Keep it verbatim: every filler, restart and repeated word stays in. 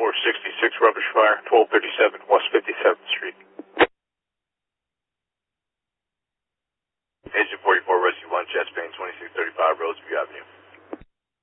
four sixty-six rubbish fire, twelve thirty-seven West fifty-seventh Street. Agent forty-four, Rescue one, chest pain, twenty-six thirty-five Roseview Avenue.